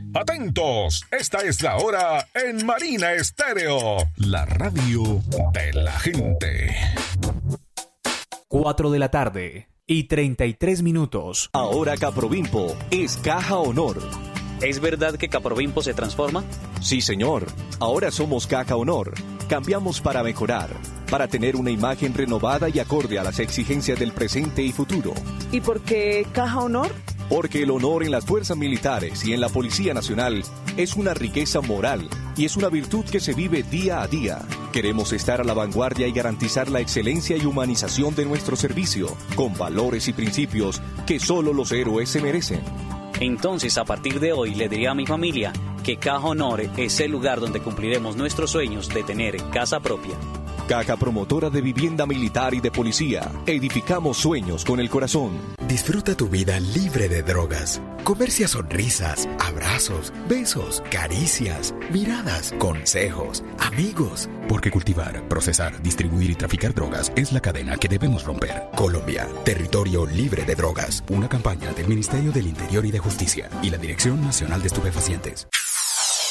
Atentos, esta es la hora en Marina Estéreo, la radio de la gente. 4 de la tarde y 33 minutos. Ahora Caprovimpo es Caja Honor. ¿Es verdad que Caprovimpo se transforma? Sí, señor. Ahora somos Caja Honor. Cambiamos para mejorar, para tener una imagen renovada y acorde a las exigencias del presente y futuro. ¿Y por qué Caja Honor? Porque el honor en las fuerzas militares y en la Policía Nacional es una riqueza moral y es una virtud que se vive día a día. Queremos estar a la vanguardia y garantizar la excelencia y humanización de nuestro servicio, con valores y principios que solo los héroes se merecen. Entonces, a partir de hoy, le diría a mi familia que Caja Honor es el lugar donde cumpliremos nuestros sueños de tener casa propia. Caja Promotora de Vivienda Militar y de Policía. Edificamos sueños con el corazón. Disfruta tu vida libre de drogas. Comercia sonrisas, abrazos, besos, caricias, miradas, consejos, amigos. Porque cultivar, procesar, distribuir y traficar drogas es la cadena que debemos romper. Colombia, territorio libre de drogas. Una campaña del Ministerio del Interior y de Justicia y la Dirección Nacional de Estupefacientes.